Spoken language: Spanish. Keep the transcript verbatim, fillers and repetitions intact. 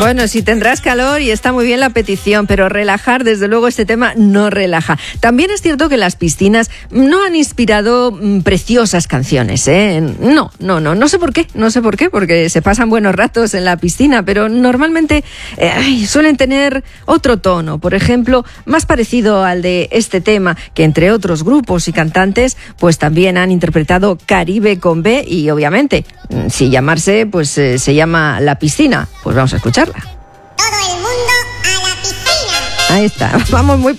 Bueno, si tendrás calor y está muy bien la petición, pero relajar, desde luego, este tema no relaja. También es cierto que las piscinas no han inspirado mmm, preciosas canciones, ¿eh? No, no, no, no sé por qué, no sé por qué, porque se pasan buenos ratos en la piscina, pero normalmente eh, ay, suelen tener otro tono, por ejemplo, más parecido al de este tema, que entre otros grupos y cantantes, pues también han interpretado Caribe con B y obviamente, si llamarse, pues eh, se llama La Piscina. Pues vamos a escucharla. Todo el mundo a la piscina. Ahí está, vamos muy